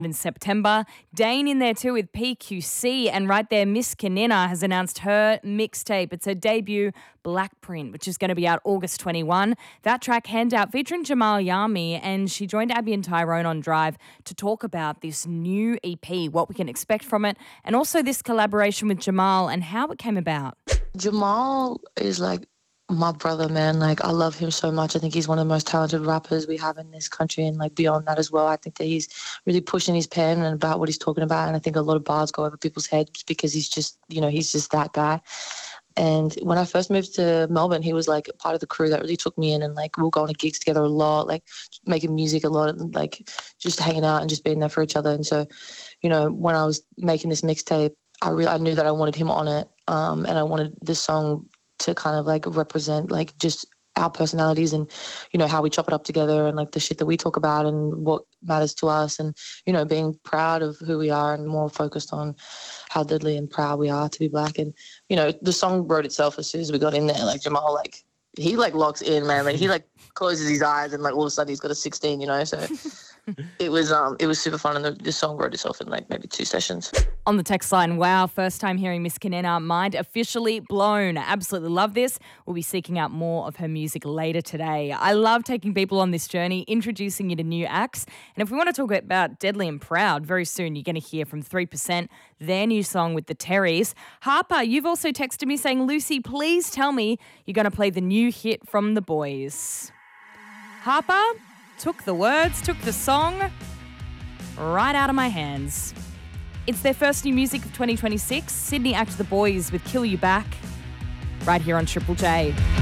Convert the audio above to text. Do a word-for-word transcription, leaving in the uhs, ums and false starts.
in September. Dane in there too with P Q C, and right there Miss Kanina has announced her mixtape. It's her debut Black Print, which is going to be out August twenty-first. That track, Handout, featuring Jamal Yami, and she joined Abby and Tyrone on Drive to talk about this new E P, what we can expect from it, and also this collaboration with Jamal and how it came about. Jamal is like my brother, man. Like, I love him so much. I think he's one of the most talented rappers we have in this country, and like beyond that as well. I think that he's really pushing his pen and about what he's talking about, and I think a lot of bars go over people's heads because he's just, you know, he's just that guy. And when I first moved to Melbourne, he was like part of the crew that really took me in, and like we were going to gigs together a lot, like making music a lot, and like just hanging out and just being there for each other. And so, you know, when I was making this mixtape, I really I knew that I wanted him on it, um, and I wanted this song to kind of like represent like just our personalities and, you know, how we chop it up together and like the shit that we talk about and what matters to us, and, you know, being proud of who we are and more focused on how deadly and proud we are to be Black. And, you know, the song wrote itself as soon as we got in there. Like Jamal, like he like locks in, man. Like he like closes his eyes and like all of a sudden he's got a sixteen, you know, so it was um it was super fun, and the, the song wrote itself in like maybe two sessions. On the text line, wow, first time hearing Miss Kanina, mind officially blown. Absolutely love this. We'll be seeking out more of her music later today. I love taking people on this journey, introducing you to new acts. And if we want to talk about Deadly and Proud, very soon you're going to hear from three percent, their new song with the Terrys. Harper, you've also texted me saying, Lucy, please tell me you're going to play the new hit from The Boys. Harper took the words, took the song right out of my hands. It's their first new music of twenty twenty-six, Sydney act The Boys with Kill You Back, right here on Triple J.